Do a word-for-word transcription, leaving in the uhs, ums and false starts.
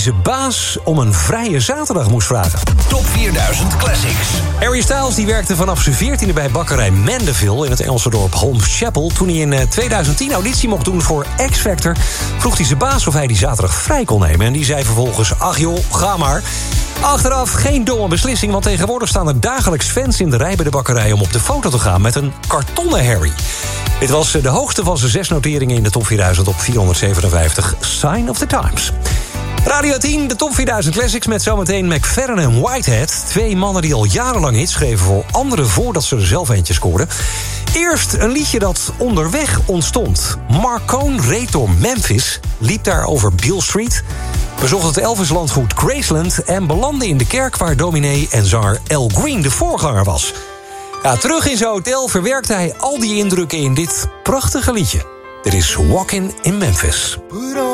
zijn baas om een vrije zaterdag moest vragen. Top vierduizend Classics. Harry Styles die werkte vanaf zijn veertiende bij bakkerij Mandeville in het Engelse dorp Holmes Chapel. Toen hij in tweeduizend tien auditie mocht doen voor X Factor, vroeg hij zijn baas of hij die zaterdag vrij kon nemen. En die zei vervolgens, ach joh, ga maar. Achteraf geen domme beslissing, want tegenwoordig staan er dagelijks fans in de rij bij de bakkerij om op de foto te gaan met een kartonnen Harry. Dit was de hoogste van zijn zes noteringen in de top vierduizend op vierhonderdzevenenvijftig. Sign of the Times. Radio tien, de top vierduizend Classics met zometeen McFerrin en Whitehead. Twee mannen die al jarenlang hits schreven voor anderen voordat ze er zelf eentje scoorden. Eerst een liedje dat onderweg ontstond. Marcone reed door Memphis, liep daar over Beale Street, bezocht het Elvis-landgoed Graceland en belandde in de kerk waar dominee en zanger Al Green de voorganger was. Ja, terug in zijn hotel verwerkte hij al die indrukken in dit prachtige liedje. Dit is Walkin' in Memphis.